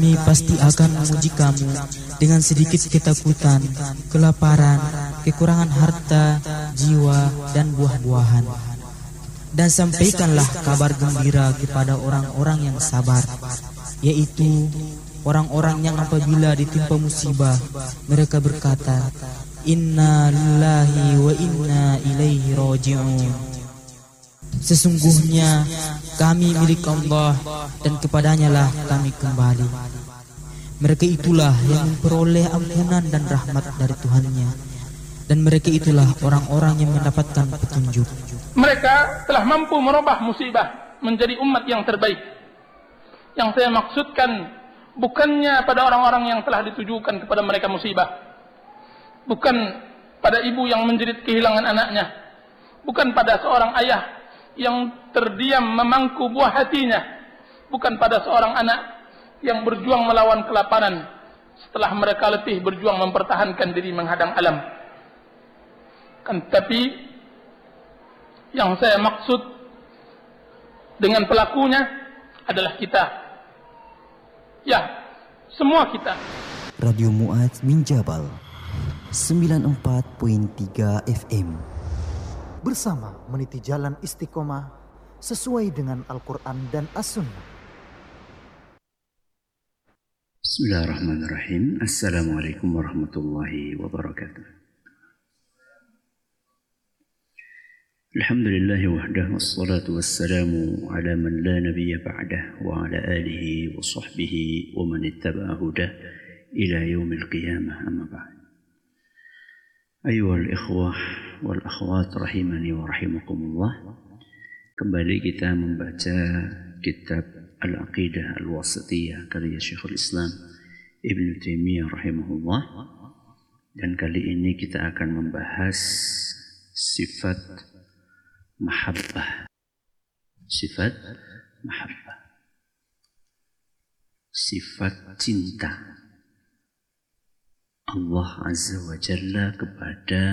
Kami pasti akan memuji kamu dengan sedikit ketakutan, kelaparan, kekurangan harta, jiwa, dan buah-buahan. Dan sampaikanlah kabar gembira kepada orang-orang yang sabar, yaitu orang-orang yang apabila ditimpa musibah, mereka berkata, Inna lillahi wa inna ilaihi raji'un. Sesungguhnya kami milik Allah dan kepadanya lah kami kembali. Mereka itulah yang memperoleh ampunan dan rahmat dari Tuhannya, dan mereka itulah orang-orang yang mendapatkan petunjuk. Mereka telah mampu merubah musibah menjadi umat yang terbaik. Yang saya maksudkan bukannya pada orang-orang yang telah ditujukan kepada mereka musibah, bukan pada ibu yang menjerit kehilangan anaknya, bukan pada seorang ayah yang terdiam memangku buah hatinya, bukan pada seorang anak yang berjuang melawan kelaparan setelah mereka letih berjuang mempertahankan diri menghadang alam. Tapi yang saya maksud dengan pelakunya adalah kita. Ya, semua kita. Radio Mu'adz min Jabal 94.3 FM. Bersama meniti jalan istiqomah sesuai dengan Al-Quran dan As-Sunnah. Bismillahirrahmanirrahim. Assalamualaikum warahmatullahi wabarakatuh. Alhamdulillahi wahdah, wassalatu wassalamu ala man la nabiyya ba'dah, wa ala alihi wa sahbihi wa man ittaba'a hudah ila yaumil qiyamah, amma ba'd. Ayuhal ikhwah wal akhwat rahimani wa rahimakumullah. Kembali kita membaca kitab Al-Aqidah Al-Wasithiyah karya Syekhul Islam Ibn Taimiyah rahimahullah. Dan kali ini kita akan membahas sifat mahabbah. Sifat mahabbah. Sifat cinta Allah Azza wa Jalla kepada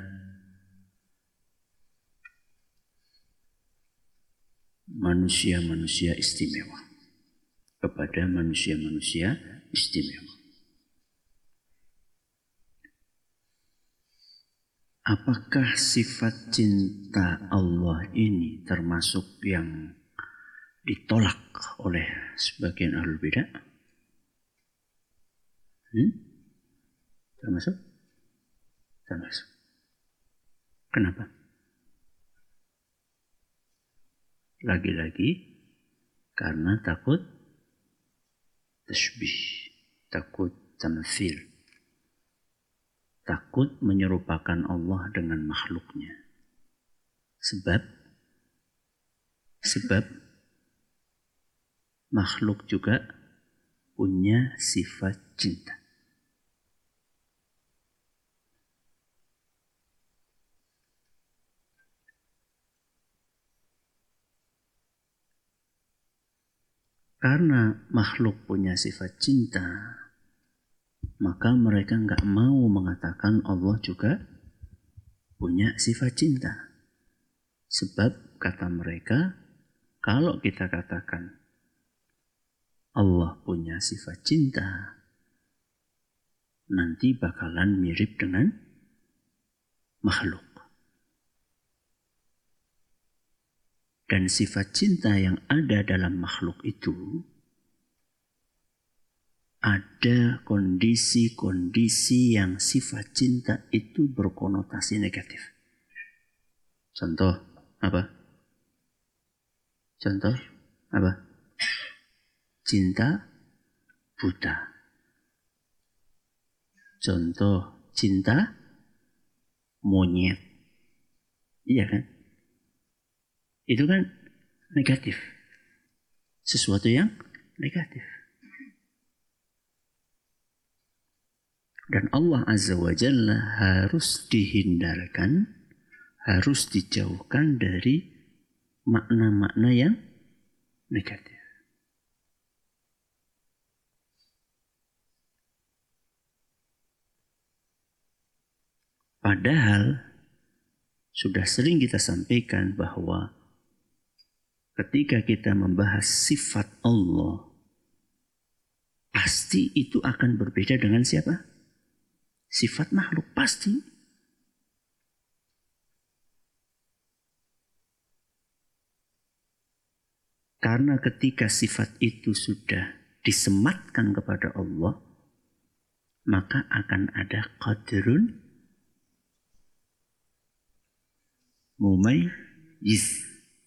manusia-manusia istimewa. Kepada manusia-manusia istimewa. Apakah sifat cinta Allah ini termasuk yang ditolak oleh sebagian ahlul bidah? Termasuk? Termasuk. Kenapa? Lagi-lagi karena takut tashbih, takut tamthil, takut menyerupakan Allah dengan makhluknya. Sebab makhluk juga punya sifat cinta. Karena makhluk punya sifat cinta, maka mereka enggak mau mengatakan Allah juga punya sifat cinta. Sebab kata mereka, kalau kita katakan Allah punya sifat cinta, nanti bakalan mirip dengan makhluk. Dan sifat cinta yang ada dalam makhluk itu ada kondisi-kondisi yang sifat cinta itu berkonotasi negatif. Contoh apa? Contoh apa? Cinta buta. Contoh cinta monyet. Iya kan? Itu kan negatif. Sesuatu yang negatif. Dan Allah Azza wa Jalla harus dihindarkan, harus dijauhkan dari makna-makna yang negatif. Padahal sudah sering kita sampaikan bahwa ketika kita membahas sifat Allah, pasti itu akan berbeda dengan siapa? Sifat makhluk, pasti. Karena ketika sifat itu sudah disematkan kepada Allah, maka akan ada qadrun mumayyiz.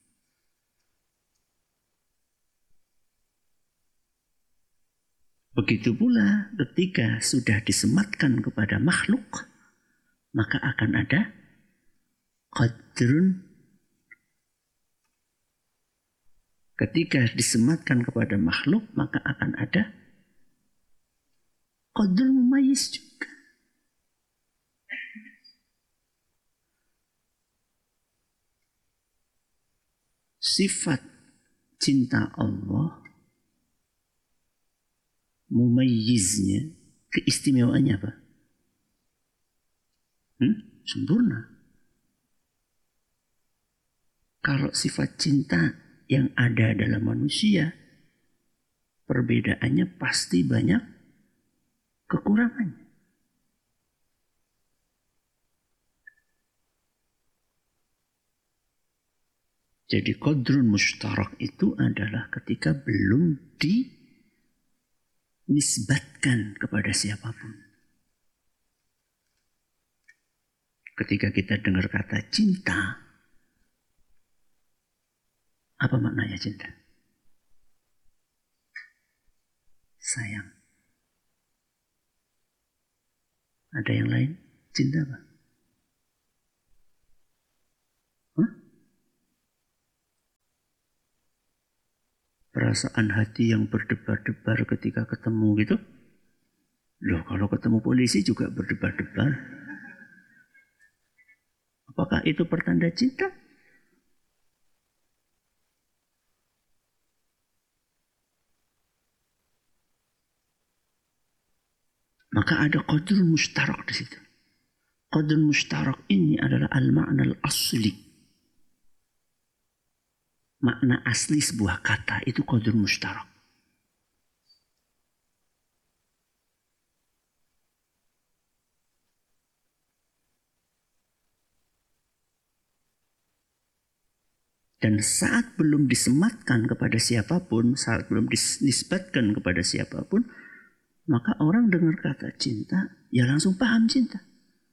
Begitu pula ketika sudah disematkan kepada makhluk, maka akan ada qadrun. Ketika disematkan kepada makhluk, maka akan ada qadrun mumayyiz juga. Sifat cinta Allah, mumayyiznya, keistimewaannya apa? Sempurna. Kalau sifat cinta yang ada dalam manusia, perbedaannya pasti banyak kekurangannya. Jadi qadrun mushtarak itu adalah ketika belum dinisbatkan kepada siapapun. Ketika kita dengar kata cinta, apa maknanya cinta? Sayang. Ada yang lain? Cinta apa? Perasaan hati yang berdebar-debar ketika ketemu gitu. Loh, kalau ketemu polisi juga berdebar-debar. Apakah itu pertanda cinta? Maka ada qadrun mushtarak di situ. Qadrun mushtarak ini adalah al-ma'na al-asli. Makna asli sebuah kata itu qadrun mushtarak. Dan saat belum disematkan kepada siapapun, saat belum dinisbatkan kepada siapapun, maka orang dengar kata cinta, ya langsung paham cinta.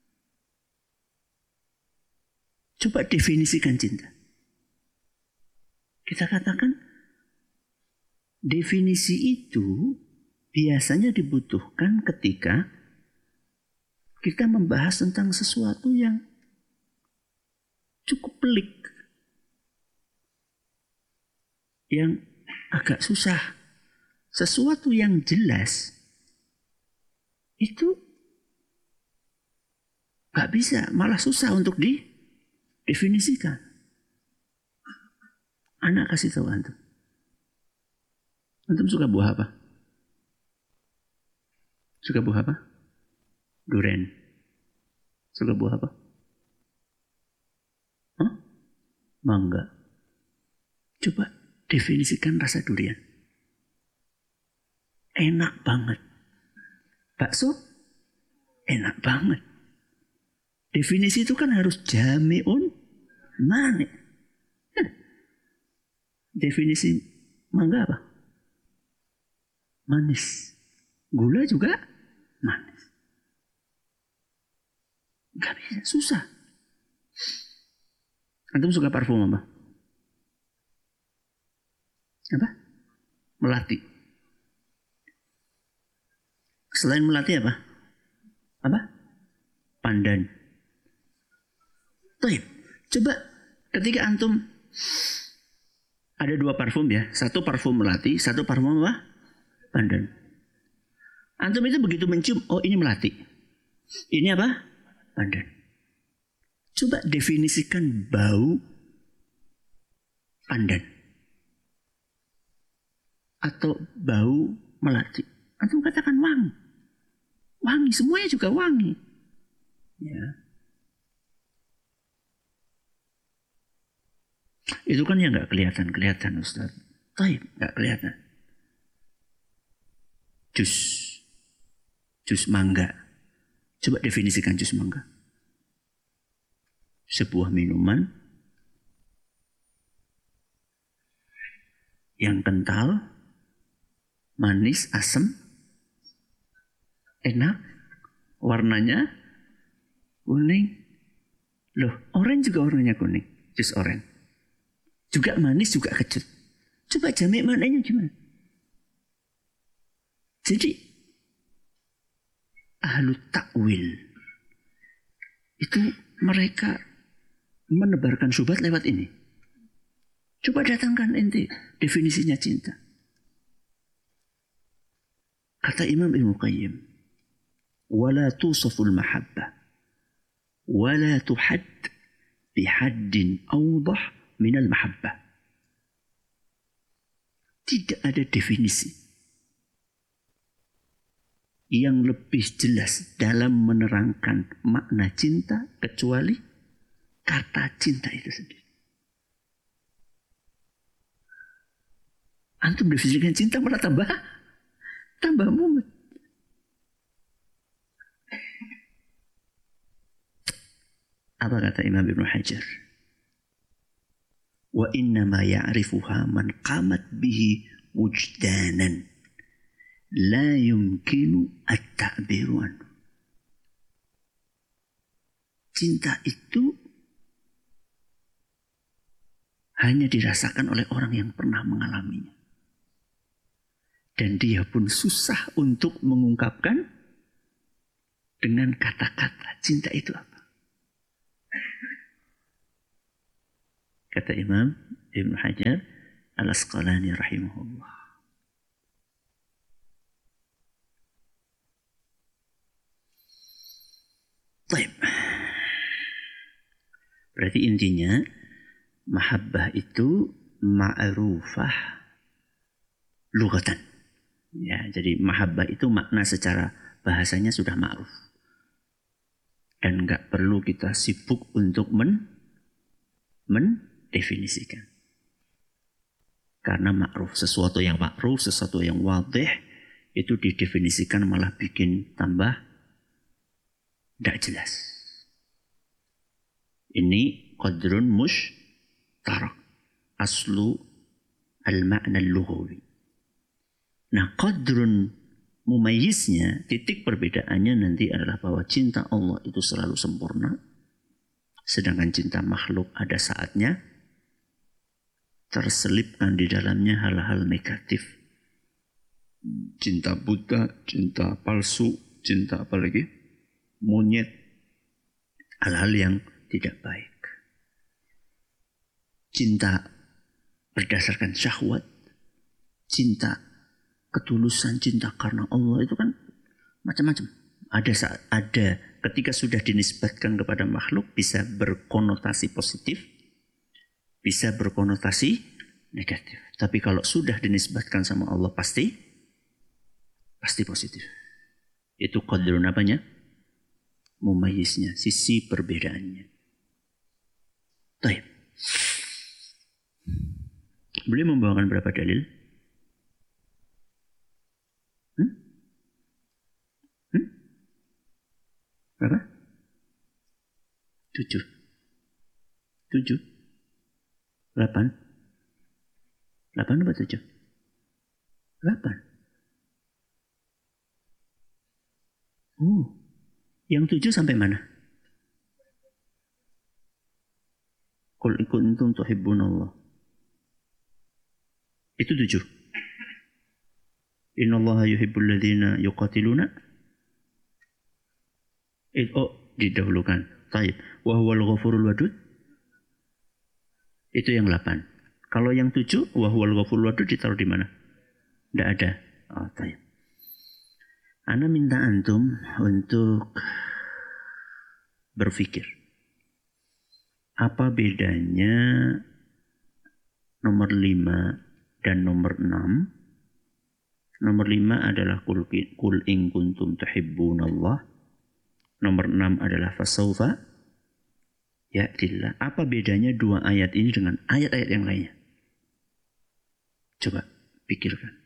Coba definisikan cinta. Kita katakan definisi itu biasanya dibutuhkan ketika kita membahas tentang sesuatu yang cukup pelik, yang agak susah. Sesuatu yang jelas itu gak bisa, malah susah untuk didefinisikan. Anak kasih tahu antum. Antum suka buah apa? Suka buah apa? Durian. Suka buah apa? Mangga. Coba definisikan rasa durian. Enak banget. Bakso? Enak banget. Definisi itu kan harus jami'un mani'. Definisi mangga apa? Manis. Gula juga manis. Gak bisa, susah. Antum suka parfum apa? Apa? Melati. Selain melati apa? Apa? Pandan. Baik. Coba ketika antum ada dua parfum ya, satu parfum melati, satu parfum apa? Pandan. Antum itu begitu mencium, oh ini melati. Ini apa? Pandan. Coba definisikan bau pandan atau bau melati. Antum katakan wangi. Wangi, semuanya juga wangi. Ya. Itu kan yang nggak kelihatan Ustaz. Taib, nggak kelihatan. Jus mangga. Coba definisikan jus mangga. Sebuah minuman yang kental, manis, asam, enak, warnanya kuning. Loh, orange juga warnanya kuning, jus orange. Juga manis, juga kecut. Coba jamek maknanya gimana? Jadi ahlu takwil itu mereka menebarkan syubhat lewat ini. Coba datangkan ente definisinya cinta. Kata Imam Ibnu Qayyim, "Wala tusaful mahabbah, wala tuhad bihaddin awdah minal mahabbah." Tidak ada definisi yang lebih jelas dalam menerangkan makna cinta kecuali kata cinta itu sendiri. Antum definisikan cinta malah tambah mumet. Apa kata Imam Ibnu Hajar? Wa innama ya'rifuha man qamat bihi wujdanan la yumkinu at-ta'biru anhu. Cinta itu hanya dirasakan oleh orang yang pernah mengalaminya. Dan dia pun susah untuk mengungkapkan dengan kata-kata cinta itu apa. Kata Imam Ibnu Hajar Al-Asqalani rahimahullah. Baik. Berarti intinya mahabbah itu ma'rufah lughatan. Ya, jadi mahabbah itu makna secara bahasanya sudah ma'ruf. Dan enggak perlu kita sibuk untuk mendefinisikan. Karena ma'ruf, sesuatu yang ma'ruf, sesuatu yang wadih itu didefinisikan malah bikin tambah tidak jelas. Ini qadrun mushtarak. Aslu al-ma'na al-lughawi. Nah, qadrun mumayyiznya, titik perbedaannya nanti adalah bahwa cinta Allah itu selalu sempurna. Sedangkan cinta makhluk ada saatnya terselipkan di dalamnya hal-hal negatif. Cinta buta, cinta palsu, cinta apa lagi? Monyet, hal-hal yang tidak baik. Cinta berdasarkan syahwat, cinta ketulusan, cinta karena Allah itu kan macam-macam. Ada ketika sudah dinisbatkan kepada makhluk bisa berkonotasi positif, bisa berkonotasi negatif. Tapi kalau sudah dinisbatkan sama Allah pasti positif. Itu qadrun apanya? Mumayyiznya, sisi perbedaannya. Baik. Beliau membawakan berapa dalil? Berapa? 7. 8 apa 7? 8. Yang 7 sampai mana? Qul in kuntum tuhibbunallah. Itu 7. Innallaha yuhibbul ladzina yuqatiluna. Didahulukan. Taib. Wa huwal ghafurul wadud. Itu yang 8. Kalau yang 7, wa huwal ghafurul wadud ditaruh di mana? Tidak ada. Taib. Ana minta antum untuk berpikir. Apa bedanya nomor 5 dan nomor 6? Nomor 5 adalah Qul in kuntum tuhibbunallah. Nomor 6 adalah fasawfa ya'tillah. Apa bedanya dua ayat ini dengan ayat-ayat yang lainnya? Coba pikirkan.